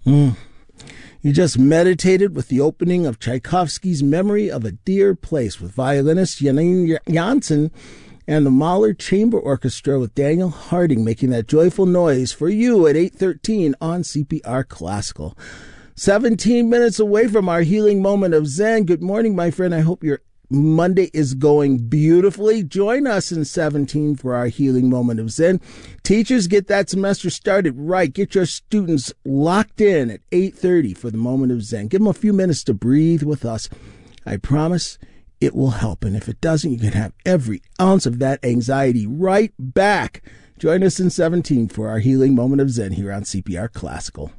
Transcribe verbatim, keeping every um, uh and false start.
Mm. You just meditated with the opening of Tchaikovsky's Memory of a Dear Place with violinist Janine Janssen and the Mahler Chamber Orchestra with Daniel Harding making that joyful noise for you at eight thirteen on C P R Classical. seventeen minutes away from our healing moment of Zen. Good morning, my friend. I hope your Monday is going beautifully. Join us in seventeen for our healing moment of Zen. Teachers, get that semester started right. Get your students locked in at eight thirty for the moment of Zen. Give them a few minutes to breathe with us. I promise it will help. And if it doesn't, you can have every ounce of that anxiety right back. Join us in seventeen for our healing moment of Zen here on C P R Classical.